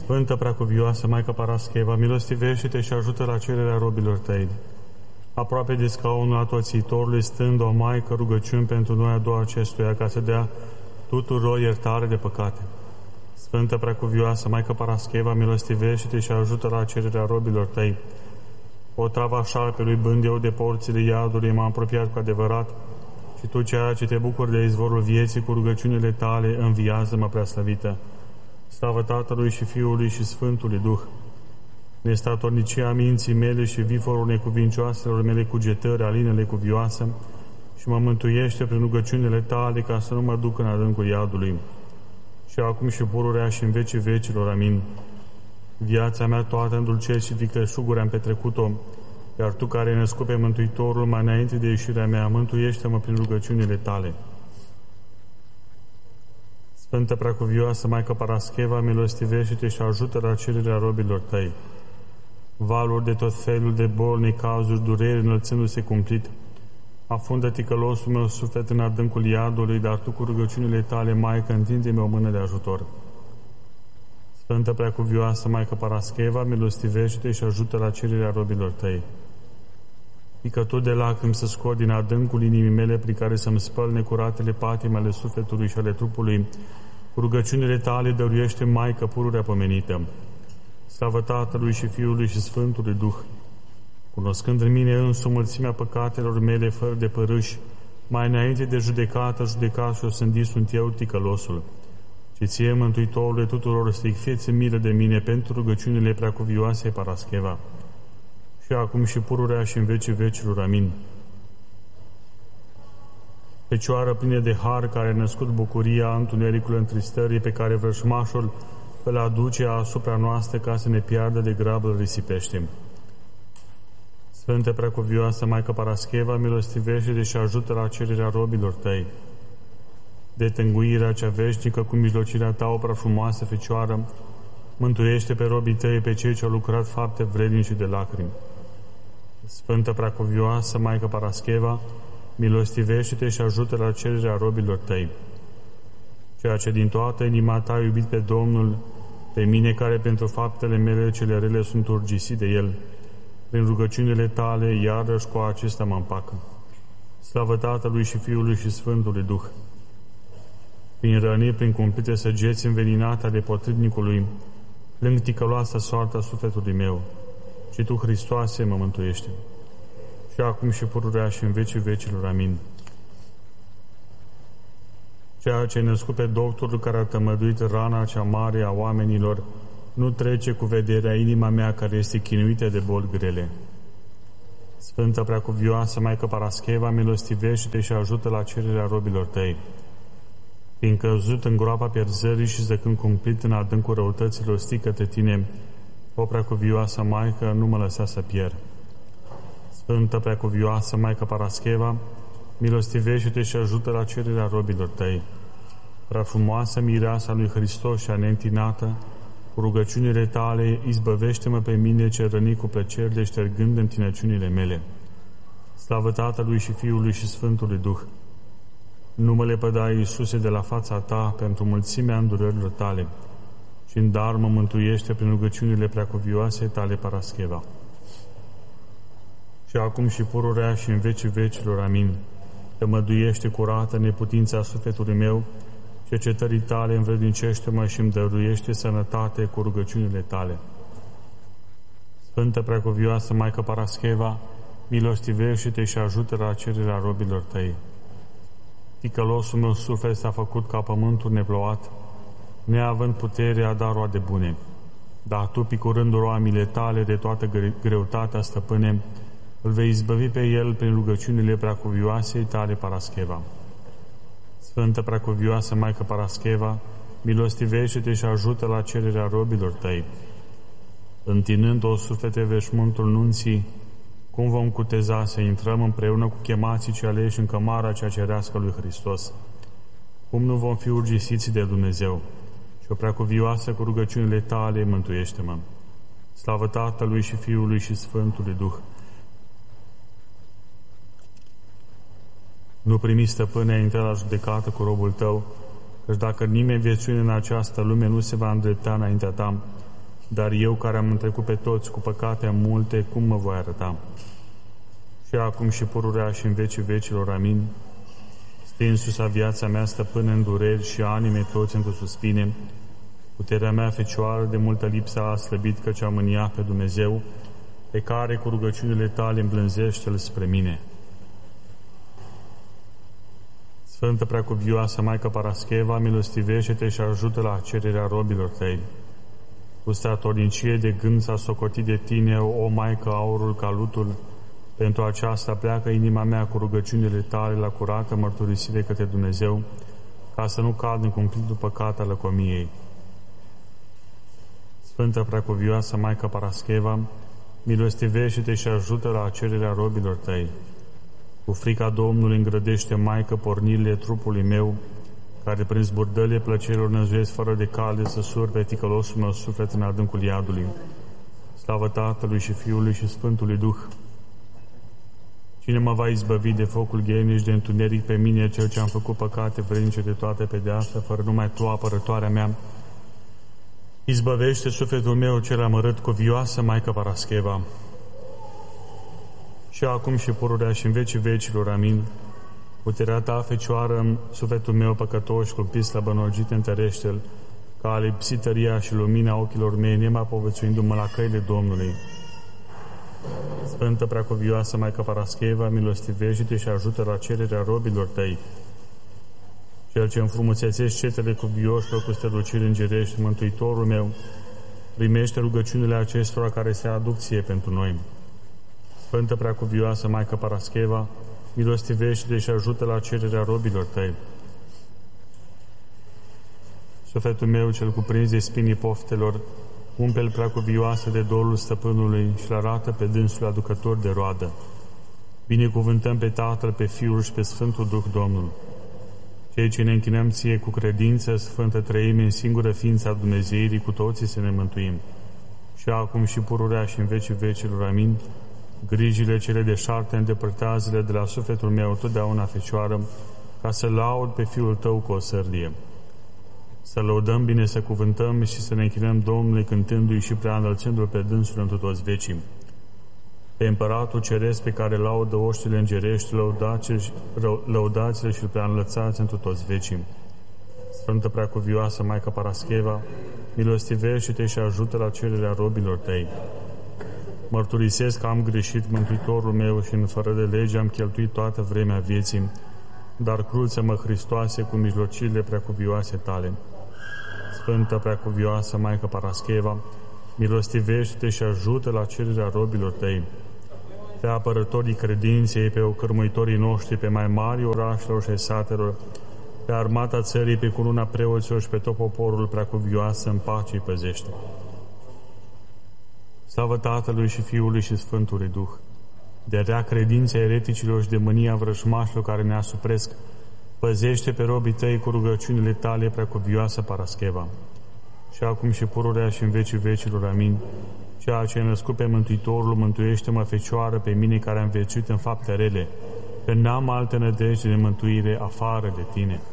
Sfântă Preacuvioasă Maică Parascheva, milostivește-te și ajută la cererea robilor tăi. Aproape de scaunul Atoțitorului, stând o Maică, rugăciuni pentru noi a doua acestuia, ca să dea tuturor iertare de păcate. Sfântă Preacuvioasă Maică Parascheva, milostivește-te și ajută la cererea robilor tăi. O travă a șarpelui, bând eu de porțile iadului, m-am apropiat cu adevărat, și tu, ceea ce te bucuri de izvorul vieții, cu rugăciunile tale, înviază-mă, preaslăvită. Slavă Tatălui și Fiului și Sfântului Duh. Nestatornicia minții mele și viforul necuvincioaselor mele cugetări, alinele cuvioasă, și mă mântuiește prin rugăciunile tale, ca să nu mă duc în adâncul iadului. Și acum și pururea și în vecii vecilor. Amin. Viața mea toată îndulcesc și vicleșuguri am petrecut-o, iar tu, care ai născut pe Mântuitorul mai înainte de ieșirea mea, mântuiește-mă prin rugăciunile tale. Sfântă Preacuvioasă Maică Parascheva, milostivește-te și ajută la cererea robilor tăi. Valuri de tot felul de boli, necazuri, dureri, înălțându-se cumplit, afundă ticălosul meu suflet în adâncul iadului, dar tu, cu rugăciunile tale, Maică, întinde-mi o mână de ajutor. Sfântă Preacuvioasă Maică Parascheva, milostivește-te și ajută la cererea robilor tăi. Picături de lacrimi să scot din adâncul inimii mele, prin care să-mi spăl necuratele patimi ale sufletului și ale trupului. Cu rugăciunile tale dăruiește, Maică, pururea pomenită. Slavă Tatălui și Fiului și Sfântului Duh. Cunoscând în mine însumi mulțimea păcatelor mele fără de părâși, mai înainte de judecată, judecat și osândit sunt eu, ticălosul. Și ție, Mântuitorule tuturor, să-i fieți milă de mine pentru rugăciunile Preacuvioasei Parascheva. Și acum și pururea și în vecii vecilor. Amin. Fecioară plină de har, care a născut bucuria, întunericul întristării, pe care vrășmașul îl aduce asupra noastră, ca să ne piardă de grabă, îl risipește. Sfântă Preacuvioasă Maică Parascheva, milostivește-te și ajută la cererea robilor tăi. De tânguirea cea veșnică, cu mijlocirea ta, o prea frumoasă Fecioară, mântuiește pe robii tăi, pe cei ce au lucrat fapte vrednice de lacrimi. Sfântă Preacuvioasă Maică Parascheva, milostivește-te și ajută la cererea robilor tăi. Ceea ce din toată inima ta ai iubit pe Domnul, pe mine, care pentru faptele mele cele rele sunt urgisit de El, prin rugăciunile tale, iarăși cu acesta mă împacă. Slavă Tatălui și Fiului și Sfântului Duh. Prin răniri, prin cumplite săgeți înveninate ale potrivnicului, plâng ticăloasa soarta sufletului meu, și tu, Hristoase, mă mântuiește. Și acum și pururea și în vecii vecilor. Amin. Ceea ce ai născut pe doctorul care a tămăduit rana cea mare a oamenilor, nu trece cu vederea inima mea, care este chinuită de boli grele. Sfântă Preacuvioasă Maică Parascheva, milostivește-te și ajută la cererea robilor tăi. Fiind căzut în groapa pierzării și zăcând cumplit în adâncul răutăților, stii către tine, o Preacuvioasă Maică, nu mă lăsa să pierd. Sfântă Preacuvioasă Maică Parascheva, milostivește-te și ajută la cererea robilor tăi. Prea frumoasă mireasa lui Hristos și a neîntinată, cu rugăciunile tale, izbăvește-mă pe mine ce răni cu plăcerile, ștergând întinăciunile mele. Slavă Tatălui și Fiului și Sfântului Duh. Nu mă lepăda, Iisuse, de la fața ta pentru mulțimea îndurărilor tale, și în dar mă mântuiește prin rugăciunile Preacuvioasei tale Parascheva. Și acum și pururea și în vecii vecilor. Amin. Tămăduiește curată neputința sufletului meu, cercetării tale învrednicește-mă și îmi dăruiește sănătate cu rugăciunile tale. Sfântă Preacuvioasă Maică Parascheva, milostivește-te și ajută la cererea robilor tăi. Ticălosul meu suflet s-a făcut ca pământul neplouat, neavând puterea da roade bune. Dar tu, picurând roamile tale de toată greutatea, stăpâne, îl vei izbăvi pe el prin rugăciunile Preacuvioasei tale Parascheva. Sfântă Preacuvioasă Maică Parascheva, milostivește-te și ajută la cererea robilor tăi. Întinând, o suflete, veșmântul nunții, cum vom cuteza să intrăm împreună cu chemații ce aleși în cămara cea cerească lui Hristos? Cum nu vom fi urgisiți de Dumnezeu? Și o Preacuvioasă, cu rugăciunile tale, mântuiește-mă. Slavă Tatălui și Fiului și Sfântului Duh. Nu primi, stăpâne, a intra la judecată cu robul tău, căci dacă nimeni viețuie în această lume nu se va îndrepta înaintea ta, dar eu care am întrecut pe toți cu păcate multe, cum mă voi arăta? Și acum și pururea și în vecii vecilor, amin. Stinsusa viața mea, stăpână în dureri și anime toți într-o suspine. Puterea mea fecioară de multă lipsă a slăbit, căci am în ea pe Dumnezeu, pe care cu rugăciunile tale îmblânzește-L spre mine. Sfântă Preacuvioasă Maică Parascheva, milostivește-te și ajută la cererea robilor tăi. Cu statornicie de gând s-a socotit de tine, o Maică, aurul ca lutul. Pentru aceasta pleacă inima mea cu rugăciunile tale la curată mărturisire către Dumnezeu, ca să nu cad în cumplitul păcat al lăcomiei. Sfântă Preacuvioasă Maică Parascheva, milostivește-te și ajută la cererea robilor tăi. Cu frica Domnului îngrădește, Maică, pornirile trupului meu, care prin zburdările plăcerilor năzuiesc fără de cale să surpe ticălosul meu suflet în adâncul iadului. Slavă Tatălui și Fiului și Sfântului Duh! Cine mă va izbăvi de focul ghienii și de întuneric? Pe mine, cel ce am făcut păcate vrednice de toate pedeapsa, fără numai tu, apărătoarea mea. Izbăvește sufletul meu cel amărât, cuvioasă Maică Parascheva. Și acum și pururea și în vecii vecilor, amin. Puterea ta, Fecioară, în sufletul meu păcătos, sculpit, slăbănogit, întărește-l, ca a lipsit tăria și lumina ochilor mei, nemaipovățuindu-mă la căile Domnului. Sfântă Preacuvioasă Maică Parascheva, milostivește-te și ajută la cererea robilor tăi. Cel ce înfrumusețești cetele cuvioșilor cu străluciri îngerești, Mântuitorul meu, primește rugăciunile acestora care se aduc ție pentru noi. Sfântă Preacuvioasă Maică Parascheva, milostivește-te și ajută la cererea robilor tăi. Sufletul meu cel cuprins de spinii poftelor, umpe-l Preacuvioasă de dorul stăpânului și-l arată pe dânsul aducător de roadă. Binecuvântăm pe Tatăl, pe Fiul și pe Sfântul Duh Domnul. Cei ce ne închinăm ție cu credință, Sfântă Treime, în singură ființa Dumnezeirii, cu toții să ne mântuim. Și acum și pururea și în vecii vecilor, amin. Grijile cele deșarte îndepărtează-le de la sufletul meu totdeauna, Fecioară, ca să laud pe Fiul tău cu o sărdie. Să lăudăm bine, să cuvântăm și să ne închinăm Domnului, cântându-i și preanălțându-L pe dânsul întru toți vecii. Pe Împăratul Ceresc pe care laudă oștile îngerești, lăudați-le și-L preanălțați întru toți vecii. Sfântă Preacuvioasă Maică Parascheva, milostivește-te și ajută la cererea robilor tăi. Mărturisesc că am greșit, Mântuitorul meu, și în fără de lege am cheltuit toată vremea vieții, dar cruță-mă, Hristoase, cu mijlociile preacuvioase tale. Sfântă Preacuvioasă Maică Parascheva, milostivește-te și ajută la cererea robilor tăi. Pe apărătorii credinței, pe ocărmuitorii noștri, pe mai mari orașelor și satelor, pe armata țării, pe cununa preoților și pe tot poporul, Preacuvioasă, în pace îi păzește. Slavă Tatălui și Fiului și Sfântului Duh! De rea credința ereticilor și de mânia vrăjmașilor care ne asupresc, păzește pe robii tăi cu rugăciunile tale, Preacuvioasă Parascheva. Și acum și pururea și în vecii vecilor, amin. Ceea ce ai născut pe Mântuitorul, mântuiește-mă, Fecioară, pe mine care am viețuit în fapte rele, că n-am altă nădejde de mântuire afară de tine.